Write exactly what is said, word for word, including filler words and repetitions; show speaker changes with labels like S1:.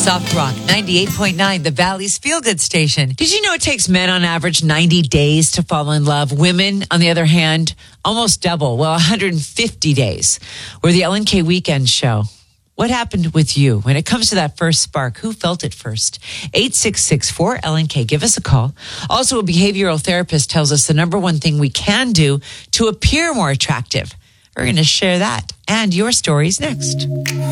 S1: Soft Rock ninety-eight point nine, the Valley's feel-good station. Did you know it takes men on average ninety days to fall in love? Women, on the other hand, almost double. Well, one hundred fifty days. We're the Ellen K Weekend Show. What happened with you when it comes to that first spark? Who felt it first? eight six six, four L N K. Give us a call. Also, a behavioral therapist tells us the number one thing we can do to appear more attractive. We're going to share that and your stories next.